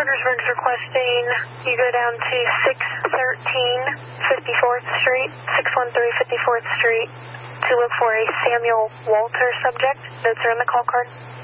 Parkersburg's requesting you go down to 613 54th Street, 613 54th Street, to look for a Samuel Walter subject. Notes are in the call card.